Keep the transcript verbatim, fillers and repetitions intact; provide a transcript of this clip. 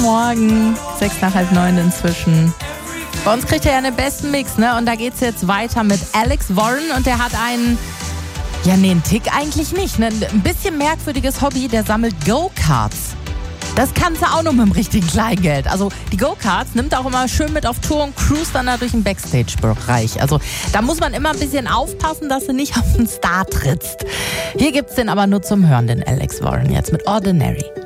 Morgen. Sechs nach halb neun inzwischen. Bei uns kriegt er ja den besten Mix, ne? Und da geht's jetzt weiter mit Alex Warren und der hat einen, ja nee, einen Tick eigentlich nicht, ne? Ein bisschen merkwürdiges Hobby, der sammelt Go-Karts. Das kannst du auch nur mit dem richtigen Kleingeld. Also die Go-Karts nimmt er auch immer schön mit auf Tour und cruist dann da durch den Backstage-Bereich. Also da muss man immer ein bisschen aufpassen, dass du nicht auf den Star trittst. Hier gibt's den aber nur zum Hören, den Alex Warren jetzt mit Ordinary.